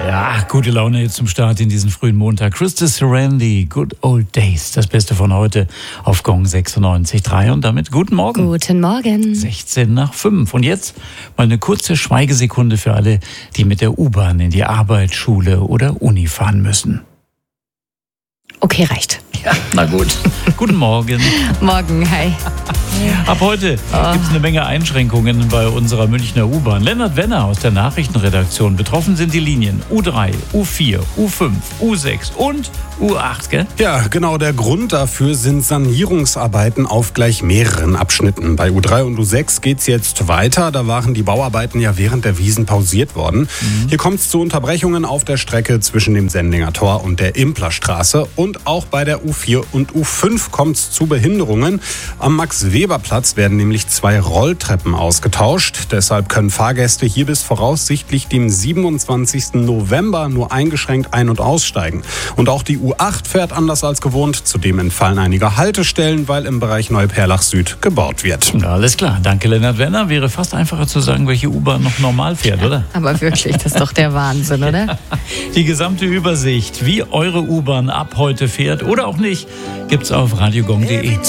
Ja, gute Laune jetzt zum Start in diesen frühen Montag. Krista Serenity, Good Old Days. Das Beste von heute auf Gong 96.3 und damit guten Morgen. Guten Morgen. 16 nach 5. Und jetzt mal eine kurze Schweigesekunde für alle, die mit der U-Bahn in die Arbeit, Schule oder Uni fahren müssen. Okay, reicht. Ja, na gut. Guten Morgen. Morgen, hi. Ab heute gibt es eine Menge Einschränkungen bei unserer Münchner U-Bahn. Lennart Wenner aus der Nachrichtenredaktion. Betroffen sind die Linien U3, U4, U5, U6 und U8, gell? Ja, genau. Der Grund dafür sind Sanierungsarbeiten auf gleich mehreren Abschnitten. Bei U3 und U6 geht's jetzt weiter. Da waren die Bauarbeiten ja während der Wiesn pausiert worden. Hier kommt es zu Unterbrechungen auf der Strecke zwischen dem Sendinger Tor und der Implerstraße. Und auch bei der U4 und U5 kommt es zu Behinderungen. Am Max-Weber-Platz werden nämlich 2 Rolltreppen ausgetauscht. Deshalb können Fahrgäste hier bis voraussichtlich dem 27. November nur eingeschränkt ein- und aussteigen. Und auch die U8 fährt anders als gewohnt. Zudem entfallen einige Haltestellen, weil im Bereich Neuperlach Süd gebaut wird. Ja, alles klar. Danke, Lennart Wenner. Wäre fast einfacher zu sagen, welche U-Bahn noch normal fährt, oder? Aber wirklich, das ist doch der Wahnsinn, oder? Die gesamte Übersicht, wie eure U-Bahn ab heute fährt oder auch nicht, gibt's auf radiogong.de.